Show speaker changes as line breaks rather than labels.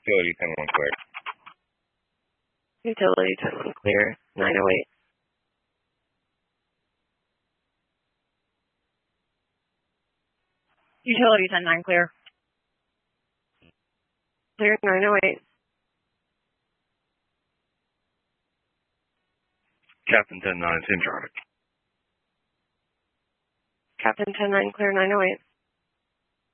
Utility 10-1 clear.
Utility 10-1 clear, 908.
Utility 10-9 clear.
Clear, 908.
Captain 10-9, same traffic.
Captain 10-9 clear, 908.